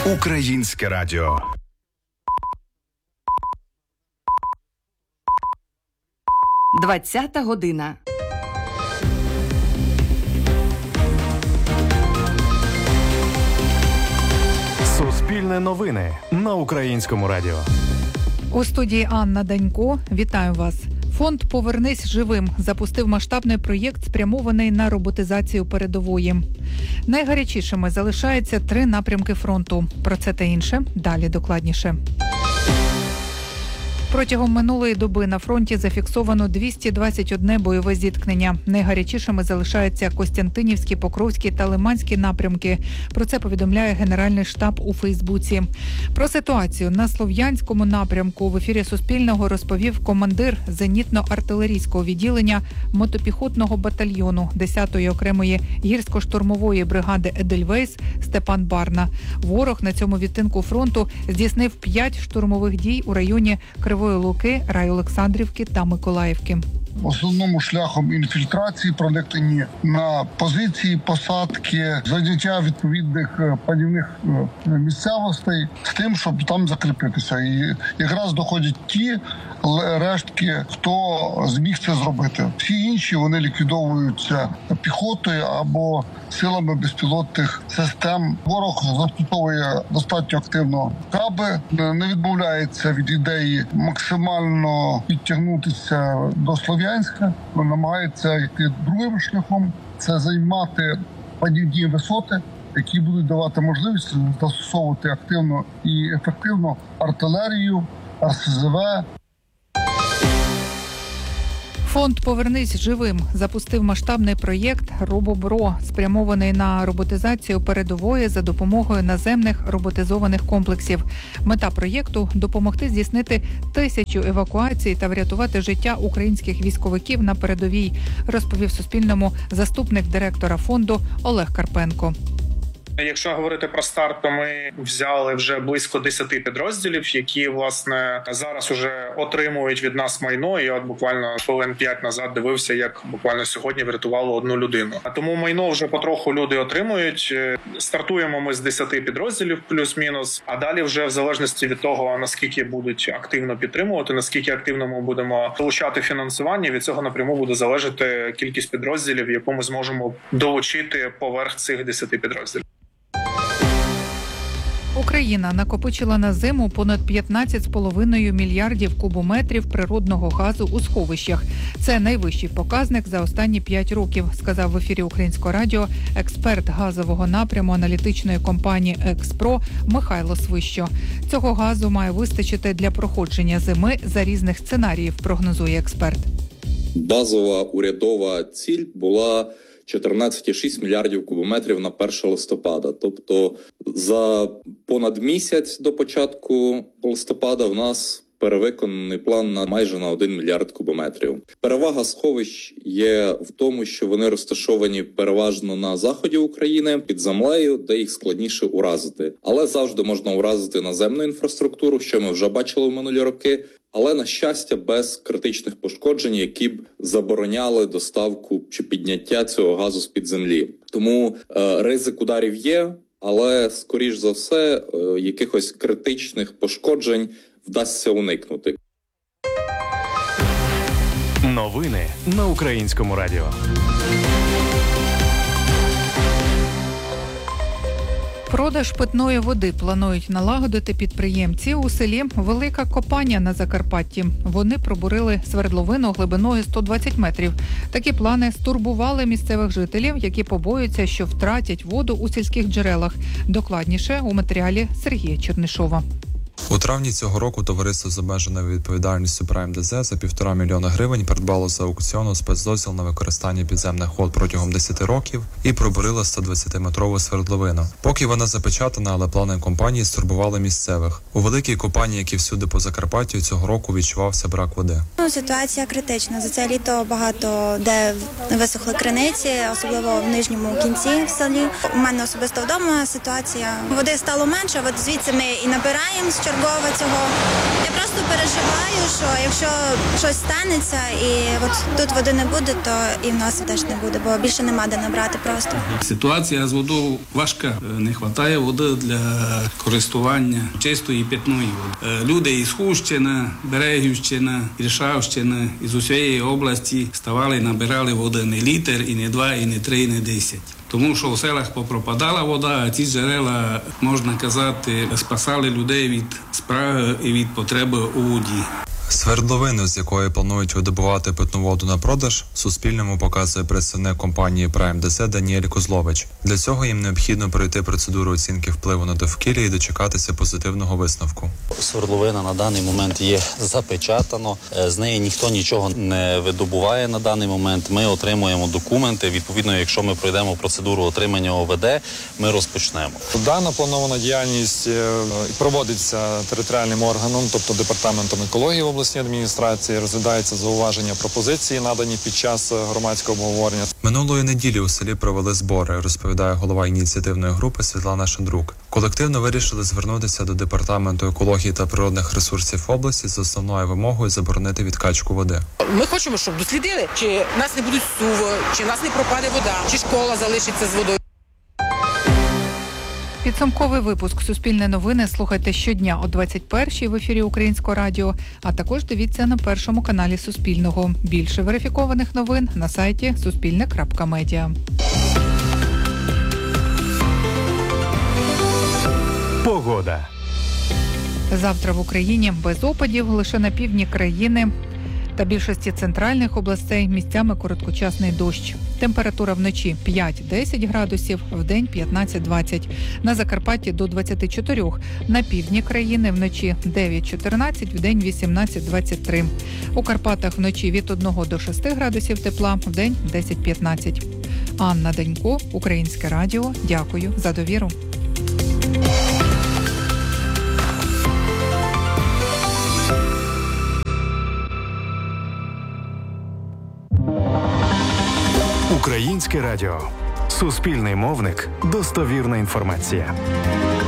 Українське радіо. Двадцята година. Суспільне новини на Українському радіо. У студії Анна Данько. Вітаю вас. Фонд «Повернись живим» запустив масштабний проєкт, спрямований на роботизацію передової. Найгарячішими залишаються 3 напрямки фронту. Про це та інше далі докладніше. Протягом минулої доби на фронті зафіксовано 221 бойове зіткнення. Найгарячішими залишаються Костянтинівські, Покровські та Лиманські напрямки. Про це повідомляє Генеральний штаб у Фейсбуці. Про ситуацію на Слов'янському напрямку в ефірі Суспільного розповів командир зенітно-артилерійського відділення мотопіхотного батальйону 10-ї окремої гірсько-штурмової бригади «Едельвейс» Степан Барна. Ворог на цьому відтинку фронту здійснив 5 штурмових дій у районі Кривої Луки, Райолександрівки та Миколаївки. В основному шляхом інфільтрації, проникнення на позиції, посадки, заняття відповідних панівних місцевостей з тим, щоб там закріпитися. І якраз доходять ті рештки, хто зміг це зробити. Всі інші вони ліквідовуються піхотою або силами безпілотних систем. Ворог застосовує достатньо активно каби, не відмовляється від ідеї максимально підтягнутися до Слов'янська, намагається йти другим шляхом. Це займати панівні висоти, які будуть давати можливість застосовувати активно і ефективно артилерію, РСЗВ. Фонд «Повернись живим» запустив масштабний проєкт «Робобро», спрямований на роботизацію передової за допомогою наземних роботизованих комплексів. Мета проєкту – допомогти здійснити 1000 евакуацій та врятувати життя українських військовиків на передовій, розповів Суспільному заступник директора фонду Олег Карпенко. Якщо говорити про старт, то ми взяли вже близько 10 підрозділів, які, власне, зараз уже отримують від нас майно. І от буквально хвилин 5 назад дивився, як буквально сьогодні врятувало 1 людину. А тому майно вже потроху люди отримують. Стартуємо ми з 10 підрозділів плюс-мінус, а далі вже в залежності від того, наскільки будуть активно підтримувати, наскільки активно ми будемо долучати фінансування, від цього напряму буде залежати кількість підрозділів, яку ми зможемо долучити поверх цих 10 підрозділів. Україна накопичила на зиму понад 15,5 мільярдів кубометрів природного газу у сховищах. Це найвищий показник за останні 5 років, сказав в ефірі Українського радіо експерт газового напряму аналітичної компанії «Експро» Михайло Свищо. Цього газу має вистачити для проходження зими за різних сценаріїв, прогнозує експерт. Базова урядова ціль була 14,6 мільярдів кубометрів на 1 листопада. Тобто за понад місяць до початку листопада в нас перевиконаний план на майже на 1 мільярд кубометрів. Перевага сховищ є в тому, що вони розташовані переважно на заході України, під землею, де їх складніше уразити. Але завжди можна уразити наземну інфраструктуру, що ми вже бачили в минулі роки. Але, на щастя, без критичних пошкоджень, які б забороняли доставку чи підняття цього газу з-під землі. Тому ризик ударів є, але, скоріш за все, якихось критичних пошкоджень вдасться уникнути. Новини на Українському радіо. Продаж питної води планують налагодити підприємці у селі Велика Копаня на Закарпатті. Вони пробурили свердловину глибиною 120 метрів. Такі плани стурбували місцевих жителів, які побоюються, що втратять воду у сільських джерелах. Докладніше у матеріалі Сергія Чернишова. У травні цього року товариство з обмеженою відповідальністю Prime DZ за 1,5 мільйона гривень придбало з аукціону спецдозвіл на використання підземних вод протягом 10 років і пробурило 120-метрову свердловину. Поки вона запечатана, але плани компанії стурбували місцевих. У Великій Копані, як і всюди по Закарпаттю, цього року відчувався брак води. Ситуація критична. За це літо багато де висохли криниці, особливо в нижньому кінці в селі. У мене особисто вдома ситуація. Води стало менше, от звідси ми і набираємо з Чоргова цього. просто переживаю, що якщо щось станеться і от тут води не буде, то і в нас теж не буде, бо більше нема де набрати просто. Ситуація з водою важка. Не вистачає води для користування чистої питної води. Люди із Хущина, Берегівщина, Іршавщина, із усієї області ставали, набирали води не літр, і не 2, і не 3, і не 10. Тому що в селах попропадала вода, а ці джерела, можна казати, спасали людей від спраги і від потреби у воді. Свердловину, з якої планують видобувати питну воду на продаж, Суспільному показує представник компанії «Прайм-ДЗ» Даніель Козлович. Для цього їм необхідно пройти процедуру оцінки впливу на довкілля і дочекатися позитивного висновку. Свердловина на даний момент є запечатано, з неї ніхто нічого не видобуває на даний момент. Ми отримуємо документи, відповідно, якщо ми пройдемо процедуру отримання ОВД, ми розпочнемо. Дана планована діяльність проводиться територіальним органом, тобто департаментом екології в обласній адміністрації, розглядаються зауваження, пропозиції, надані під час громадського обговорення. Минулої неділі у селі провели збори, розповідає голова ініціативної групи Світлана Шандрук. Колективно вирішили звернутися до департаменту екології та природних ресурсів області з основною вимогою заборонити відкачку води. Ми хочемо, щоб дослідили, чи в нас не будуть суви, чи в нас не пропаде вода, чи школа залишиться з водою. Підсумковий випуск «Суспільне новини» слухайте щодня о 21-й в ефірі Українського радіо, а також дивіться на першому каналі Суспільного. Більше верифікованих новин на сайті suspilne.media. Погода. Завтра в Україні без опадів, лише на півдні країни та більшості центральних областей місцями короткочасний дощ. Температура вночі 5-10 градусів, вдень 15-20. На Закарпатті до 24. На півдні країни вночі 9-14, вдень 18-23. У Карпатах вночі від 1 до 6 градусів тепла, вдень 10-15. Анна Данько, Українське радіо. Дякую за довіру. Українське радіо. Суспільний мовник. Достовірна інформація.